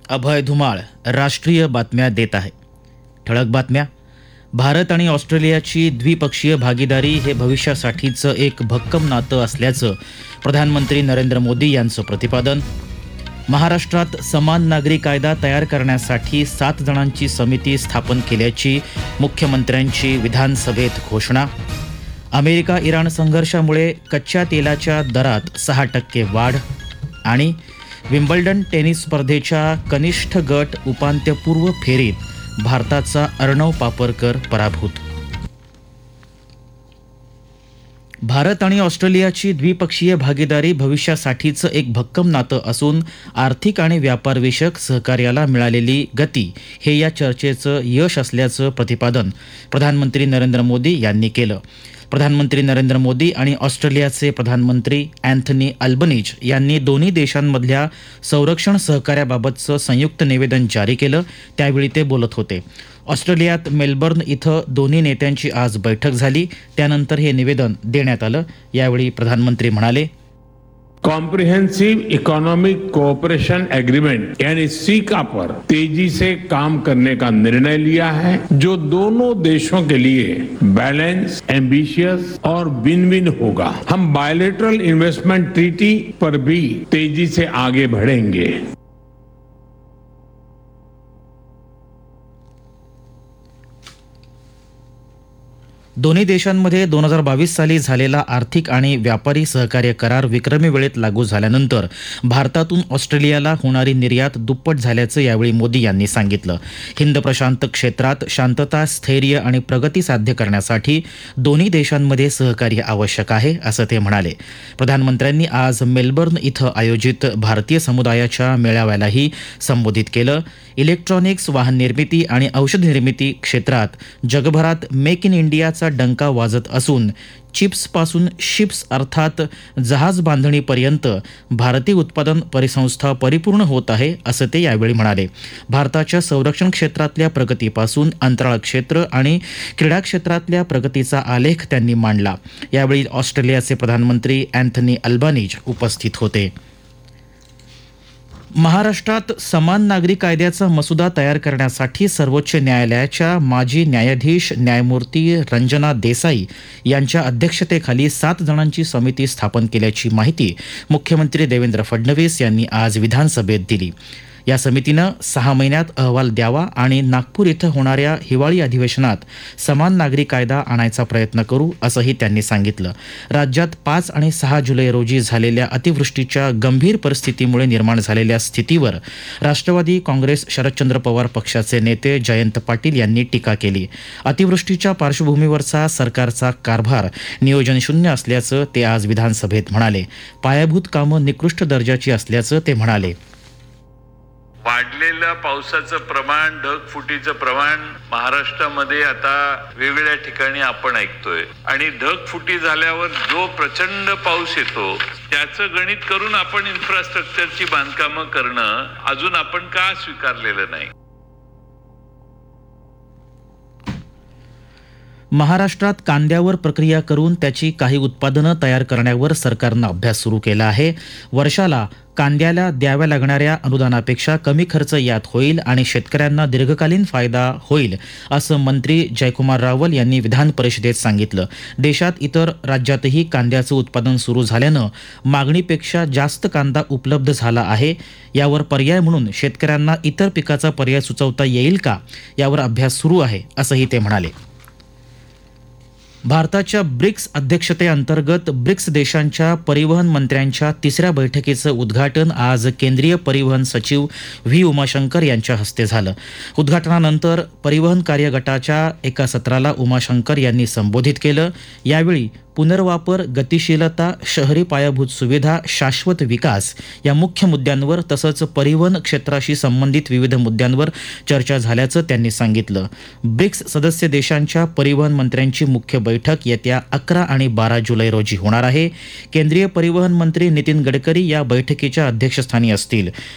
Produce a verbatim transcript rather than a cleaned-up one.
अभय धुमाळ राष्ट्रीय बातम्या देत आहे. ठळक बातम्या. भारत आणि ऑस्ट्रेलियाची द्विपक्षीय भागीदारी हे भविष्यासाठीचं एक भक्कम नातं असल्याचं प्रधानमंत्री नरेंद्र मोदी यांचं प्रतिपादन. महाराष्ट्रात समान नागरी कायदा तयार करण्यासाठी सात जणांची समिती स्थापन केल्याची मुख्यमंत्र्यांची विधानसभेत घोषणा. अमेरिका इराण संघर्षामुळे कच्च्या तेलाच्या दरात सहा टक्के वाढ. आणि विम्बल्डन टेनिस स्पर्धेच्या कनिष्ठ गट उपांत्यपूर्व फेरीत भारताचा अर्णव पापरकर पराभूत. भारत आणि ऑस्ट्रेलियाची द्विपक्षीय भागीदारी भविष्यासाठीचं एक भक्कम नातं असून आर्थिक आणि व्यापारविषयक सहकार्याला मिळालेली गती हे या चर्चेचं यश असल्याचं प्रतिपादन प्रधानमंत्री नरेंद्र मोदी यांनी केलं. प्रधानमंत्री नरेंद्र मोदी आणि ऑस्ट्रेलियाचे प्रधानमंत्री अँथनी अल्बनीज यांनी दोन्ही देशांमधल्या संरक्षण सहकार्याबाबतचं संयुक्त निवेदन जारी केलं. त्यावेळी ते बोलत होते. ऑस्ट्रेलियात मेलबर्न इथं दोन्ही नेत्यांची आज बैठक झाली. त्यानंतर हे निवेदन देण्यात आलं. यावेळी प्रधानमंत्री म्हणाले, कॉम्प्रिहेंसिव इकोनॉमिक कोऑपरेशन एग्रीमेंट यानी सीका पर तेजी से काम करने का निर्णय लिया है, जो दोनों देशों के लिए बैलेंस, एम्बिशियस और विन विन होगा. हम बायलेटरल इन्वेस्टमेंट ट्रीटी पर भी तेजी से आगे बढ़ेंगे. दोन्ही देशांमध्ये दोन हजार बावीस साली झालेला आर्थिक आणि व्यापारी सहकार्य करार विक्रमी वेळेत लागू झाल्यानंतर भारतातून ऑस्ट्रेलियाला होणारी निर्यात दुप्पट झाल्याचं यावेळी मोदी यांनी सांगितलं. हिंद प्रशांत क्षेत्रात शांतता, स्थैर्य आणि प्रगती साध्य करण्यासाठी दोन्ही देशांमध्ये सहकार्य आवश्यक आहे, असं ते म्हणाले. प्रधानमंत्र्यांनी आज मेलबर्न इथं आयोजित भारतीय समुदायाच्या मेळाव्यालाही संबोधित केलं. इलेक्ट्रॉनिक्स, वाहन निर्मिती आणि औषध निर्मिती क्षेत्रात जगभरात मेक इन इंडियाचा डंका वाजत असून चिप्सपासून शिप्स अर्थात जहाज बांधणीपर्यंत भारतीय उत्पादन परिसंस्था परिपूर्ण होत आहे, असं ते यावेळी म्हणाले. भारताच्या संरक्षण क्षेत्रातल्या प्रगतीपासून अंतराळ क्षेत्र आणि क्रीडा क्षेत्रातल्या प्रगतीचा आलेख त्यांनी मांडला. यावेळी ऑस्ट्रेलियाचे प्रधानमंत्री अँथनी अल्बानीज उपस्थित होते. महाराष्ट्रात समान नागरी कायद्याचा मसुदा तयार करण्यासाठी सर्वोच्च न्यायालयाच्या माजी न्यायाधीश न्यायमूर्ती रंजना देसाई यांच्या अध्यक्षतेखाली सात जणांची समिती स्थापन केल्याची माहिती मुख्यमंत्री देवेंद्र फडणवीस यांनी आज विधानसभेत दिली. या समितीनं सहा महिन्यात अहवाल द्यावा आणि नागपूर इथं होणाऱ्या हिवाळी अधिवेशनात समान नागरी कायदा आणायचा प्रयत्न करू, असंही त्यांनी सांगितलं. राज्यात पाच आणि सहा जुलै रोजी झालेल्या अतिवृष्टीच्या गंभीर परिस्थितीमुळे निर्माण झालेल्या स्थितीवर राष्ट्रवादी काँग्रेस शरदचंद्र पवार पक्षाचे नेते जयंत पाटील यांनी टीका केली. अतिवृष्टीच्या पार्श्वभूमीवरचा सरकारचा कारभार नियोजनशून्य असल्याचं ते आज विधानसभेत म्हणाले. पायाभूत कामं निकृष्ट दर्जाची असल्याचं ते म्हणाले. वाढलेलं पावसाचं प्रमाण, ढगफुटीचं प्रमाण महाराष्ट्रामध्ये आता वेगवेगळ्या ठिकाणी आपण ऐकतोय. आणि ढगफुटी झाल्यावर जो प्रचंड पाऊस येतो त्याचं गणित करून आपण इन्फ्रास्ट्रक्चरची बांधकामं करणं अजून आपण का स्वीकारलेलं नाही. महाराष्ट्रात कांद्यावर प्रक्रिया करून त्याची काही उत्पादनं तयार करण्यावर सरकारनं अभ्यास सुरू केला आहे. वर्षाला कांद्याला द्याव्या लागणाऱ्या अनुदानापेक्षा कमी खर्च यात होईल आणि शेतकऱ्यांना दीर्घकालीन फायदा होईल, असं मंत्री जयकुमार रावल यांनी विधान परिषदेत सांगितलं. देशात इतर राज्यातही कांद्याचं उत्पादन सुरू झाल्यानं मागणीपेक्षा जास्त कांदा उपलब्ध झाला आहे. यावर पर्याय म्हणून शेतकऱ्यांना इतर पिकाचा पर्याय सुचवता येईल का, यावर अभ्यास सुरू आहे, असंही ते म्हणाले. भारताच्या ब्रिक्स अध्यक्षतेअंतर्गत ब्रिक्स देशांच्या परिवहन मंत्र्यांच्या तिसऱ्या बैठकीचं उद्घाटन आज केंद्रीय परिवहन सचिव व्ही उमाशंकर यांच्या हस्ते झालं. उद्घाटनानंतर परिवहन कार्य गटाच्या एका सत्राला उमाशंकर यांनी संबोधित केलं. यावेळी पुनर्वापर, गतिशीलता, शहरी पायाभूत सुविधा, शाश्वत विकास या मुख्य मुद्द्यांवर तसंच परिवहन क्षेत्राशी संबंधित विविध मुद्द्यांवर चर्चा झाल्याचं त्यांनी सांगितलं. ब्रिक्स सदस्य देशांच्या परिवहन मंत्र्यांची मुख्य बैठक येत्या अकरा आणि बारा जुलै रोजी होणार आहे. केंद्रीय परिवहन मंत्री नितीन गडकरी या बैठकीच्या अध्यक्षस्थानी असतील.